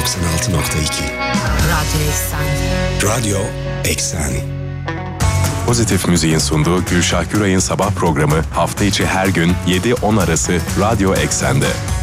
Radyo Eksen. Radyo Eksen. Pozitif Müziğin sunduğu Gülşah Güray'ın sabah programı hafta içi her gün 7-10 arası Radyo Eksen'de.